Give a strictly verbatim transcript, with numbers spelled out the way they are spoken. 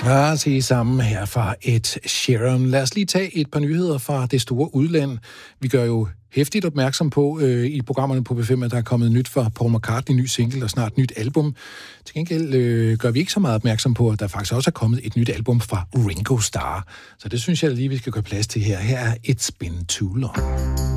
Ja, se sammen her fra Ed Sheeran. Lad os lige tage et par nyheder fra det store udland. Vi gør jo hæftigt opmærksom på øh, i programmerne på B fem, at der er kommet nyt fra Paul McCartney, ny single og snart nyt album. Til gengæld øh, gør vi ikke så meget opmærksom på, at der faktisk også er kommet et nyt album fra Ringo Starr. Så det synes jeg lige, vi skal gøre plads til her. Her er It's Been Too Long.